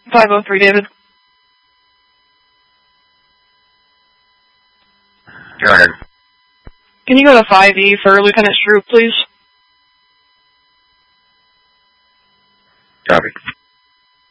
503, David. Go ahead. Can you go to 5E for Lieutenant Stroop, please? Copy.